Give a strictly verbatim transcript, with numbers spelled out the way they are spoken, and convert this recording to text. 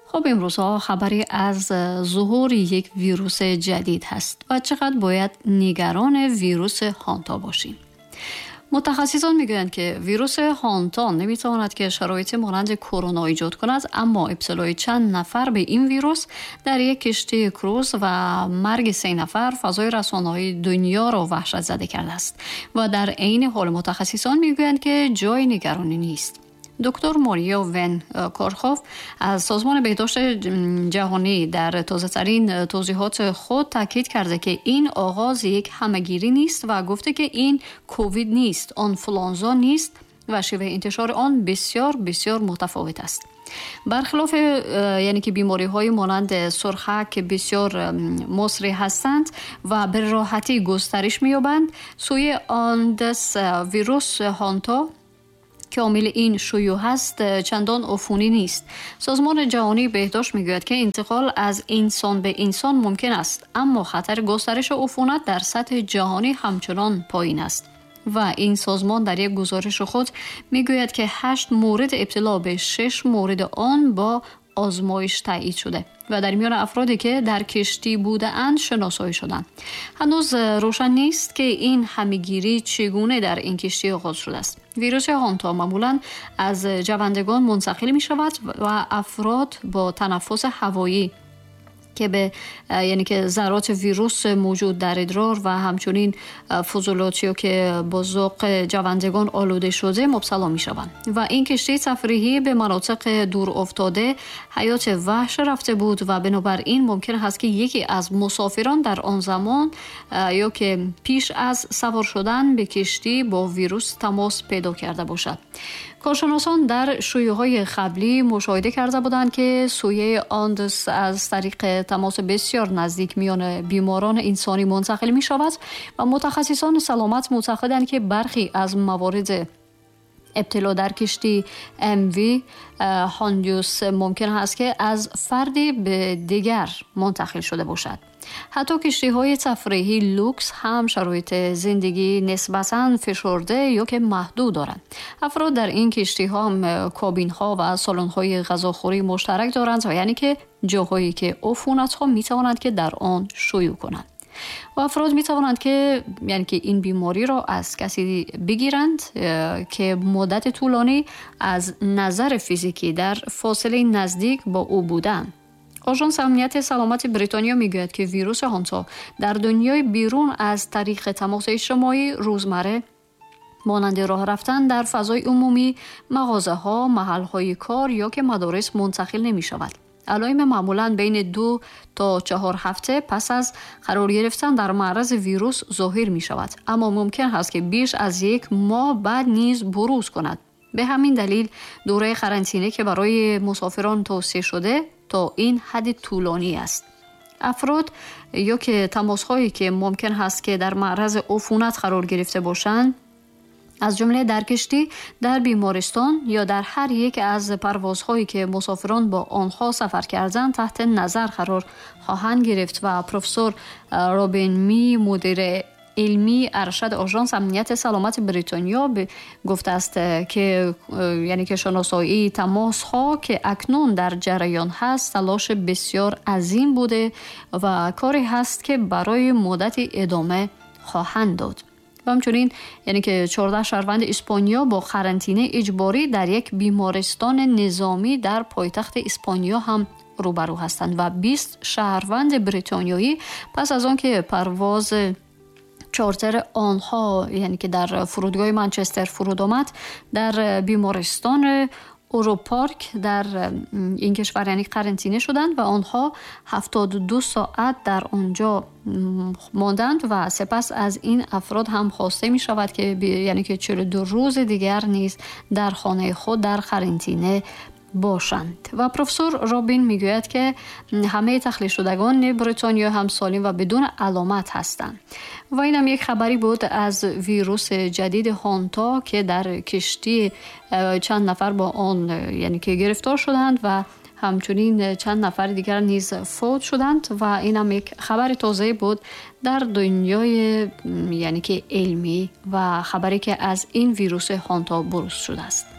خب امروزها خبری از ظهور یک ویروس جدید هست و چقدر باید نگران ویروس هانتا باشیم. متخصصان میگویند که ویروس هانتا نمیتواند که شرایط مانند کرونا ایجاد کند، اما ابتلای چند نفر به این ویروس در یک کشتی کروز و مرگ سه نفر فضای رسانه‌های دنیا را وحشت زده کرده است و در عین حال متخصصان میگویند که جای نگرانی نیست. دکتر ماریا ون کارخوف از سازمان بهداشت جهانی در تازه‌ترین توضیحات خود تاکید کرده که این آغاز یک همه‌گیری نیست و گفته که این کووید نیست، آنفولانزا نیست و شیوه انتشار آن بسیار بسیار متفاوت است. برخلاف یعنی که بیماری های مانند سرخک که بسیار مسری هستند و به راحتی گسترش می‌یابند، سوی آندس ویروس هانتا که عامل این شیوع هست چندان عفونی نیست. سازمان جهانی بهداشت میگوید که انتقال از انسان به انسان ممکن است، اما خطر گسترش عفونت در سطح جهانی همچنان پایین است. و این سازمان در یک گزارش خود میگوید که هشت مورد ابتلا به شش مورد آن با آزمایش تایید شده و در میان افرادی که در کشتی بودند شناسایی شدند. هنوز روشن نیست که این همه‌گیری چگونه در این کشتی آغاز شده است. ویروس هانتا معمولاً از جوندگان منتقل می شود و افراد با تنفس هوایی که به یعنی که ذرات ویروس موجود در ادرار و همچنین فضلاتی که با ذوق جوندگان آلوده شده مبتلا می شوند و این کشتی تفریحی به مناطق دور افتاده حیات وحش رفته بود و بنابراین ممکن است که یکی از مسافران در آن زمان یا که پیش از سوار شدن به کشتی با ویروس تماس پیدا کرده باشد. کارشناسان در شیوع‌های قبلی مشاهده کرده بودند که سویه آندس از طریق تماس بسیار نزدیک میان بیماران انسانی منتقل می شود و متخصصان سلامت معتقدند که برخی از موارد ابتلا در کشتی ام وی هاندیوس ممکن است که از فردی به دیگر منتقل شده باشد. حتی کشتی های تفریحی لوکس هم شرایط زندگی نسبتاً فشرده یا که محدود دارند. افراد در این کشتی ها هم کابین ها و سالن های غذاخوری مشترک دارند و یعنی که جاهایی که عفونت ها می توانند که در آن شیوع کنند و افراد می توانند که یعنی که این بیماری را از کسی بگیرند که مدت طولانی از نظر فیزیکی در فاصله نزدیک با او بودند. آژانس امنیت سلامت بریتانیا میگوید که ویروس هانتا در دنیای بیرون از طریق تماس اجتماعی روزمره مانند راه رفتن در فضای عمومی، مغازه ها، محل های کار یا که مدارس منتقل نمی شود. علائم معمولاً بین دو تا چهار هفته پس از قرار گرفتن در معرض ویروس ظاهر می شود، اما ممکن است که بیش از یک ماه بعد نیز بروز کند. به همین دلیل دوره قرنطینه که برای مسافران توصیه شده تا این حد طولانی است. افراد یا که تماس‌هایی که ممکن است که در معرض عفونت قرار گرفته باشند، از جمله در کشتی، در بیمارستان یا در هر یک از پروازهایی که مسافران با آنها سفر کردند تحت نظر قرار خواهند گرفت و پروفسور رابین می مدیر علمی ارشد آژانس امنیت سلامت بریتانیا گفته است که یعنی که شناسایی تماس ها که اکنون در جریان هست تلاش بسیار عظیم بوده و کاری هست که برای مدتی ادامه خواهند داد. و همچنین یعنی که چهارده شهروند اسپانیا با قرنطینه اجباری در یک بیمارستان نظامی در پایتخت اسپانیا هم روبرو هستند و بیست شهروند بریتانیایی پس از آن که پرواز چارتر آنها یعنی که در فرودگاه منچستر فرود آمد در بیمارستان اوروپارک در این کشور یعنی قرنطینه شدند و آنها هفتاد و دو ساعت در آنجا ماندند و سپس از این افراد هم خواسته می شود که یعنی که چهل و دو روز دیگر نیز در خانه خود در قرنطینه باشند. و پروفسور رابین میگوید که همه تخلیه شدگان بریتانیا هم سالم و بدون علامت هستند. و این هم یک خبری بود از ویروس جدید هانتا که در کشتی چند نفر با آن یعنی که گرفتار شدند و همچنین چند نفر دیگر نیز فوت شدند و این هم یک خبر تازه بود در دنیای یعنی که علمی و خبری که از این ویروس هانتا بروز شده است.